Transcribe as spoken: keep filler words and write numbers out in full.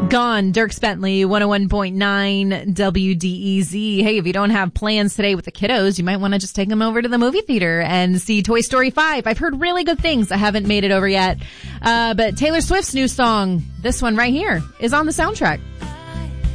Gone, Dierks Bentley, one oh one point nine W D E Z. Hey, if you don't have plans today with the kiddos, you might want to just take them over to the movie theater and see Toy Story five. I've heard really good things. I haven't made it over yet. Uh, but Taylor Swift's new song, this one right here, is on the soundtrack.